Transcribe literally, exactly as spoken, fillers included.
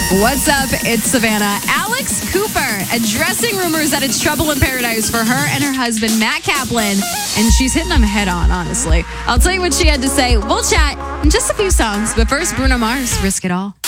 What's up? It's Savannah. Alex Cooper addressing rumors that it's trouble in paradise for her and her husband, Matt Kaplan. And she's hitting them head on, honestly. I'll tell you what she had to say. We'll chat in just a few songs. But first, Bruno Mars, Risk It All.